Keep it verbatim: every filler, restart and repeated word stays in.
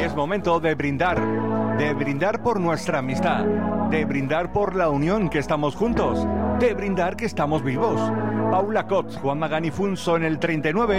Es momento de brindar, de brindar por nuestra amistad, de brindar por la unión que estamos juntos, de brindar que estamos vivos. Paula Cots, Juan Magán y Funso en el treinta y nueve.